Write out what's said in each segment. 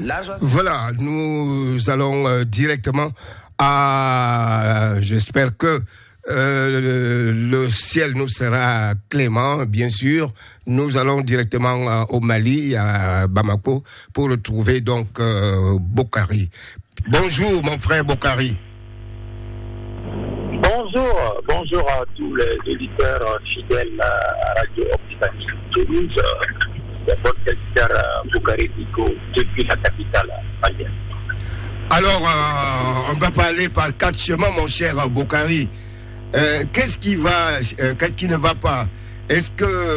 Voilà, nous allons directement à... J'espère que le ciel nous sera clément, bien sûr. Nous allons directement au Mali, à Bamako, pour retrouver donc Bokari. Bonjour mon frère Bokari. Bonjour à tous les auditeurs fidèles à Radio Occitanie Toulouse. C'est votre serviteur Bokari Diko depuis la capitale malienne. Alors, on va parler par quatre chemins, mon cher Bokari. Qu'est-ce qui ne va pas? Est-ce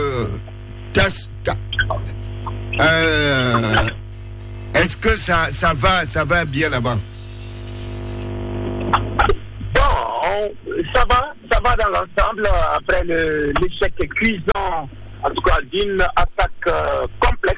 que ça va bien là-bas? Bon, ça va dans l'ensemble après l'échec cuisant, en tout cas d'une attaque complexe,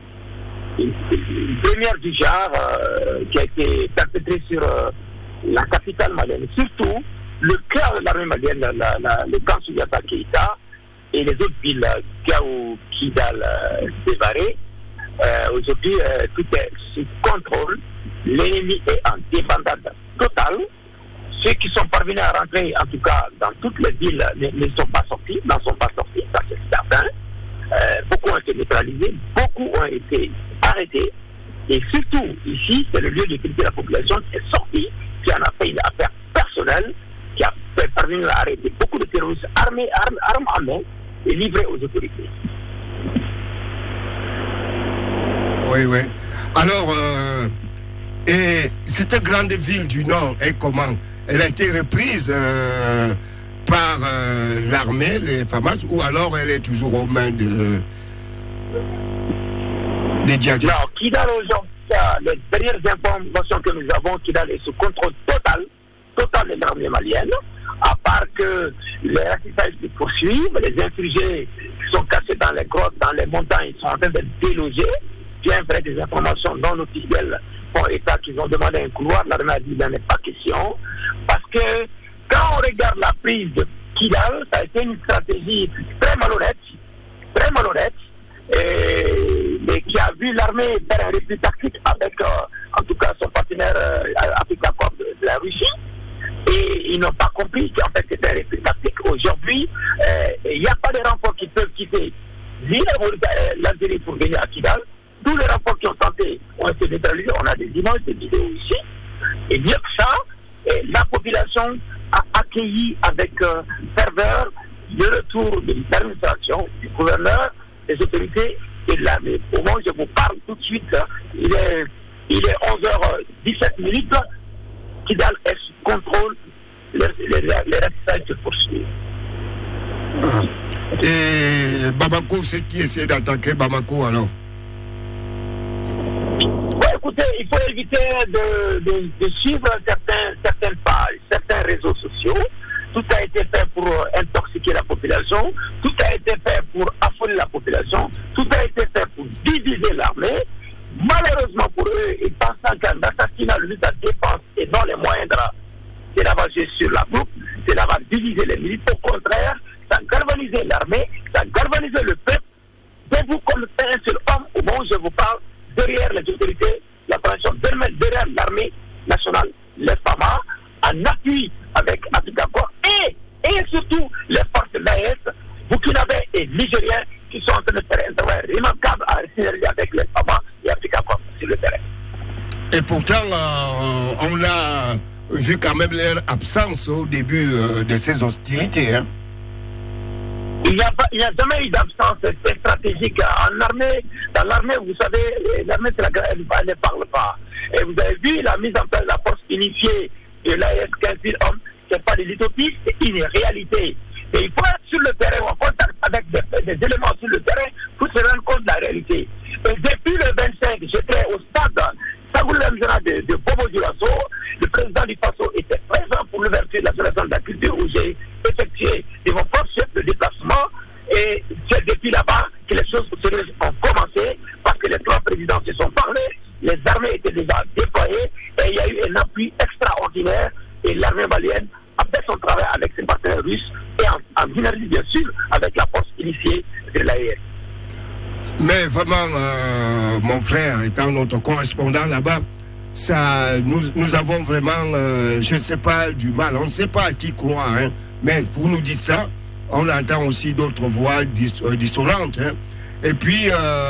une première du genre qui a été perpétrée sur la capitale malienne, surtout le cœur de l'armée malienne, le camp Souyata Keïta et les autres villes, Gao, Kidal, Sévaré. Aujourd'hui, tout est sous contrôle. L'ennemi est en débandade totale. Ceux qui sont parvenus à rentrer, en tout cas, dans toutes les villes, ne sont pas sortis, ça c'est certain. Beaucoup ont été neutralisés, beaucoup ont été arrêtés. Et surtout, ici, c'est le lieu de culte de la population qui est sorti, qui en a fait une affaire personnelle, qui a parvenu à arrêter beaucoup de terroristes armés, armes en main, et livrés aux autorités. Oui. Alors, et cette grande ville du Nord est comment? Elle a été reprise par l'armée, les FAMAS, ou alors elle est toujours aux mains des djihadistes? Non, Kidal aujourd'hui, les dernières informations que nous avons, Kidal est sous contrôle total de l'armée malienne, à part que les racissages se poursuivent, les insurgés qui sont cachés dans les grottes, dans les montagnes, sont en train d'être délogés. Bien vrai, des informations non officielles font état qu'ils ont demandé un couloir. L'armée a dit qu'il n'en est pas question. Parce que quand on regarde la prise de Kidal, ça a été une stratégie très malhonnête, mais qui a vu l'armée faire un repli tactique avec, en tout cas, son partenaire Africa Corps de la Russie. Et ils n'ont pas compris qu'en fait c'était un repli tactique. Aujourd'hui, il n'y a pas de renforts qui peuvent quitter l'Algérie pour venir à Kidal. Tous les rapports qui ont tenté ont été neutralisés. On a des images, des vidéos ici. Et bien que ça, la population a accueilli avec ferveur le retour de l'administration, du gouverneur, des autorités et de l'armée. Au moment où je vous parle tout de suite, il est 11h17. Kidal est sous contrôle, les racissages se poursuivent. Et Bamako, c'est qui essaie d'attaquer Bamako alors? Écoutez, il faut éviter de suivre certaines pages, certains réseaux sociaux. Tout a été fait pour intoxiquer la population, tout a été fait pour affoler la population, tout a été fait pour diviser l'armée. Malheureusement pour eux, ils pensent qu'un assassinat, le but de la défense et non les moindres, c'est d'avoir joué sur la groupe, c'est d'avoir divisé les militaires. Au contraire, ça a galvanisé l'armée, ça a galvanisé le peuple. Debout comme un seul homme, au moment où je vous parle, derrière les autorités, la transition derrière l'armée nationale, les FAMA, en appui avec Africa Corps et surtout les forces de l'AES, burkinabés et nigériens qui sont en train de faire un travail remarquable à synergie avec les FAMA et Africa Corps sur le terrain. Et pourtant, on a vu quand même leur absence au début de ces hostilités. Hein? Il n'y a jamais eu d'absence stratégique en armée. Dans l'armée, vous savez, l'armée, elle ne parle pas. Et vous avez vu la mise en place de la force unifiée de l'AES 15 000 hommes. Ce n'est pas des utopies, c'est une réalité. Et il faut être sur le terrain, en contact avec des éléments sur le terrain pour se rendre compte de la réalité. Et depuis le 25, j'étais au stade Sagoulou Mzana de Bobo Dioulasso. Le président du FASO était présent pour l'ouverture de la Fédération de la culture où j'ai effectué de mon propre chef de déplacement. Et c'est depuis là-bas que les choses sérieuses ont commencé parce que les trois présidents se sont parlé, les armées étaient déjà déployées et il y a eu un appui extraordinaire et l'armée malienne a fait son travail avec ses partenaires russes et en synergie bien sûr avec la force initiée de l'AES. Mais vraiment, mon frère, étant notre correspondant là-bas, nous avons vraiment, je ne sais pas, du mal. On ne sait pas à qui croire, hein, mais vous nous dites ça, on entend aussi d'autres voix dissonantes. Hein. Et puis...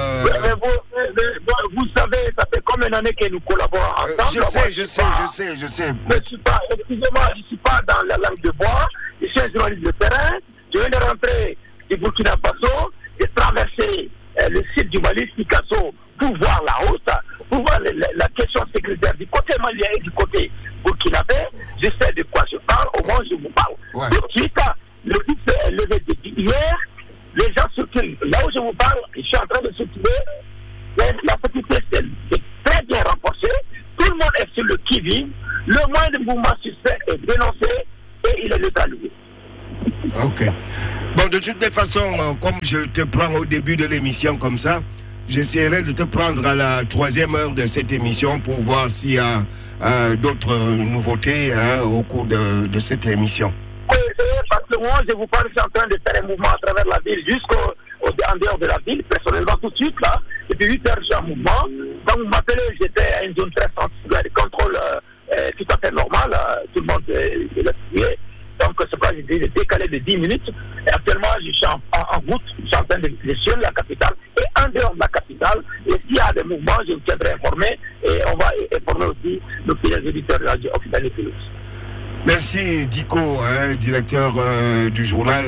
vous savez, ça fait combien d'années que nous collaborons ensemble. Je sais. Mais excusez-moi, je ne suis pas dans la langue de bois. Je suis un journaliste de terrain. Je viens de rentrer du Burkina Faso, de traverser le site du Mali, Picasso, pour voir la route, pour voir la question sécuritaire du côté malien et du côté burkinabé. Je sais de quoi je parle, au moins je vous parle. Ouais. Tout de suite, le but est levé depuis hier. Les gens circulent. Là où je vous parle, je suis en train de circuler. La sécurité est très bien renforcée. Tout le monde est sur le qui-vive. Le moindre mouvement suspect est dénoncé et il est neutralisé. Ok. Bon, de toutes les façons, comme je te prends au début de l'émission comme ça, j'essaierai de te prendre à la 3e heure de cette émission pour voir s'il y a d'autres nouveautés au cours de cette émission. Oui, parce que moi, je vous parle, je suis en train de faire un mouvement à travers la ville en dehors de la ville, personnellement tout de suite, là. Depuis 8 heures, je suis en mouvement. Quand vous m'appelez, j'étais à une zone très sensible, de contrôle tout à fait normal, tout le monde est là. Donc, c'est pourquoi j'ai décalé de 10 minutes. Et actuellement, je suis en route, je suis en train de sillonner la capitale et en dehors de la capitale. Et s'il y a des mouvements, je vous tiendrai informé et on va informer aussi nos fidèles éditeurs de la radio Occitanie Toulouse. Merci Diko, directeur du journal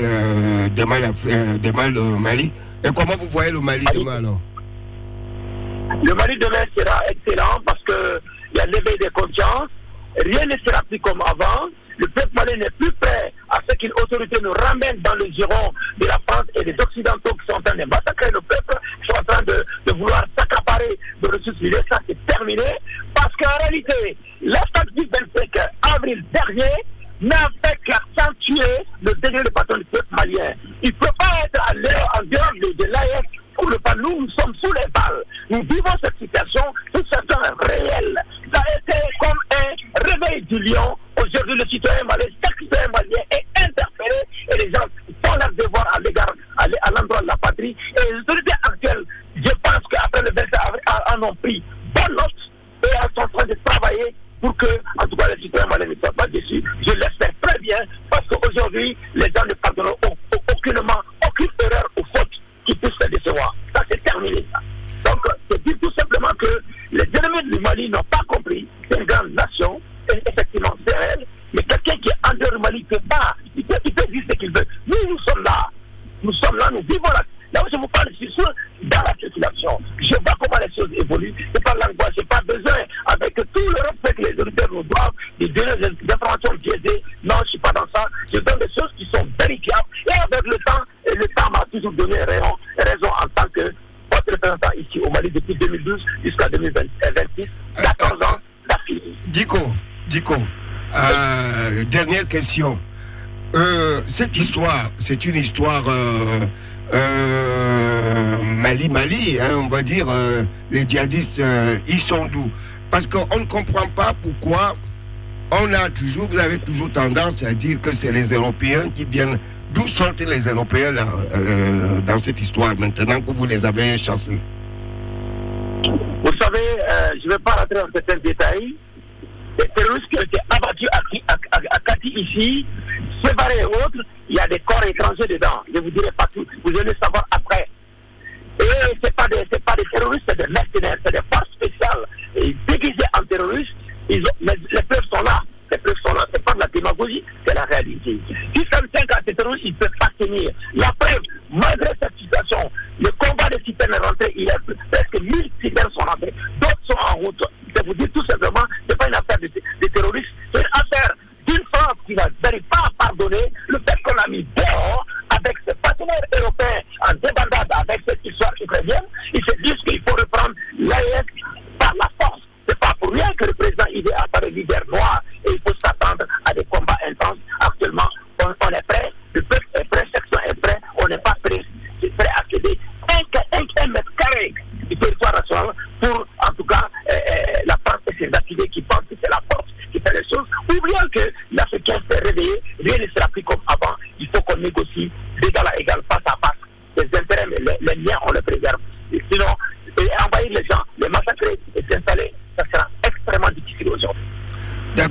Demal Mali. Et comment vous voyez le Mali demain alors? Le Mali demain sera excellent parce qu'il y a l'éveil des consciences. Rien ne sera plus comme avant. Le peuple malien n'est plus prêt à ce qu'une autorité nous ramène dans le giron de la France et des Occidentaux qui sont en train de massacrer le peuple, qui sont en train de vouloir s'accaparer de ressources humaines. Ça, c'est terminé. Parce qu'en réalité, l'attaque du 25 avril dernier n'a fait qu'accentuer le degré de patron du peuple malien. Il ne peut pas être en dehors de l'AES pour le pas. Nous sommes sous les balles. Nous vivons cette situation, tout ça est réel. Ça a été comme un réveil du lion. Aujourd'hui, le citoyen malien, chaque citoyen malien est interpellé et les gens font leur devoir à l'endroit de la patrie. Et les autorités actuelles, je pense qu'après le 25 avril, en ont pris bonne note et elles sont en train de travailler pour que, en tout cas, les citoyens maliens ne soient pas déçus. Je l'espère très bien parce qu'aujourd'hui, les gens ne pardonnent aucunement aucune erreur ou faute qui puisse se décevoir. Ça, c'est terminé. Ça. Donc, c'est dire tout simplement que les ennemis du Mali n'ont pas compris. C'est une grande nation. Et effectivement, c'est réel. Mais quelqu'un qui est en dehors du Mali ne peut pas. Il peut dire ce qu'il veut. Nous sommes là. Nous sommes là, nous vivons là. Là où je vous parle, je suis dans la circulation. Je vois comment les choses évoluent. C'est pas l'angoisse, j'ai pas besoin, avec tout le respect que les auditeurs nous doivent, de donner des informations biaisées. Non, je suis pas dans ça. Je donne des choses qui sont vérifiables. Et avec le temps m'a toujours donné raison en tant que votre représentant ici au Mali depuis 2012 jusqu'à 2026. 14 ans d'affilée. Diko, dernière question. Cette histoire, c'est une histoire Mali, hein, on va dire, les djihadistes, ils sont d'où? Parce qu'on ne comprend pas pourquoi vous avez toujours tendance à dire que c'est les Européens qui viennent. D'où sortent les Européens là, dans cette histoire, maintenant que vous les avez chassés? Vous savez, je ne vais pas rentrer dans certains détails. Les terroristes qui ont été abattus à Kati ici, séparés et autres, il y a des corps étrangers dedans. Je ne vous dirai pas tout. Vous allez savoir après. Et ce n'est pas des terroristes, c'est des mercenaires, c'est des forces spéciales. Et déguisés en terroristes, les preuves sont là. Les preuves sont là. Ce n'est pas de la démagogie, c'est la réalité. Si 35 ans, ces terroristes, ils ne peuvent pas tenir. La preuve, malgré cette situation, le combat des citernes est rentré. Il y a presque 1000 citernes sont rentrées. D'autres sont en route. Je vous dis tout simplement, ce n'est pas une affaire de terroristes, c'est une affaire d'une France qui n'arrive pas à pardonner le fait qu'on a mis dehors avec ses partenaires européens en débandade avec cette histoire ukrainienne. Ils se disent qu'il faut reprendre l'AES par la force. Ce n'est pas pour rien que le président apparaît leader noir et il faut s'attendre à des combats intenses. Actuellement, on est prêt, le peuple est prêt, section est prêt, on n'est pas prêt. C'est prêt à céder un mètre carré du territoire national pour, en tout cas,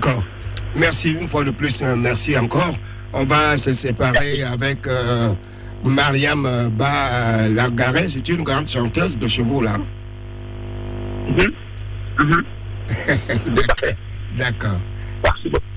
D'accord. Merci une fois de plus. Merci encore. On va se séparer avec Mariam Ba Largaret. C'est une grande chanteuse de chez vous, là. D'accord. D'accord. Merci beaucoup.